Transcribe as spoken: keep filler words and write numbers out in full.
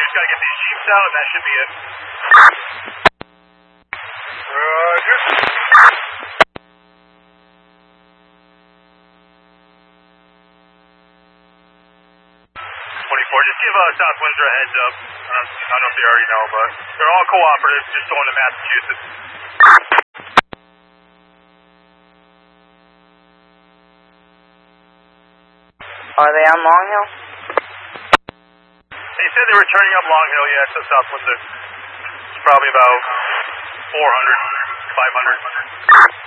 just got to get these Jeeps out, and that should be it. Roger. twenty-four, just give uh, South Windsor a heads up. Uh, I don't know if they already know, but they're all cooperative, just going to Massachusetts. Are they on Long Hill? They said they were turning up Long Hill, yeah, to South Windsor. It's probably about four hundred, five hundred.